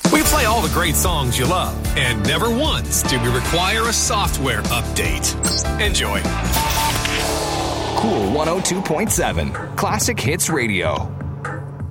We play all the great songs you love, and never once do we require a software update. Enjoy. Cool 102.7 Classic Hits Radio.